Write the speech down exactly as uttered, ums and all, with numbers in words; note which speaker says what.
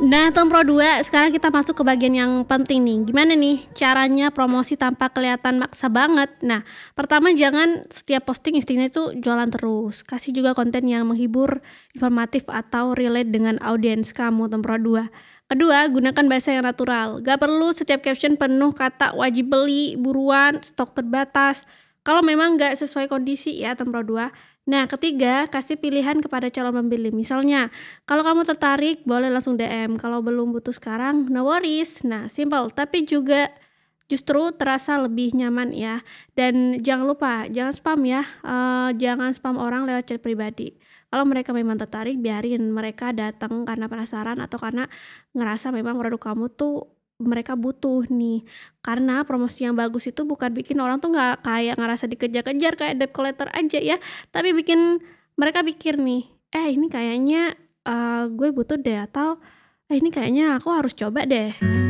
Speaker 1: Nah, Tom Pro dua, sekarang kita masuk ke bagian yang penting nih. Gimana nih caranya promosi tanpa kelihatan maksa banget? Nah, pertama jangan setiap posting istinya itu jualan terus. Kasih juga konten yang menghibur, informatif atau relate dengan audiens kamu Tom Pro dua. Kedua, gunakan bahasa yang natural. Gak perlu setiap caption penuh kata wajib beli, buruan, stok terbatas. Kalau memang gak sesuai kondisi ya Tom Pro dua. Nah, ketiga, kasih pilihan kepada calon pembeli. Misalnya, kalau kamu tertarik, boleh langsung D M. Kalau belum butuh sekarang, no worries. Nah, simple, tapi juga justru terasa lebih nyaman ya. Dan jangan lupa, jangan spam ya. Eh, jangan spam orang lewat chat pribadi. Kalau mereka memang tertarik, biarin mereka datang karena penasaran atau karena ngerasa memang produk kamu tuh mereka butuh nih. Karena promosi yang bagus itu bukan bikin orang tuh nggak kayak ngerasa dikejar-kejar kayak debt collector aja ya, tapi bikin mereka pikir nih, eh ini kayaknya uh, gue butuh deh atau eh ini kayaknya aku harus coba deh.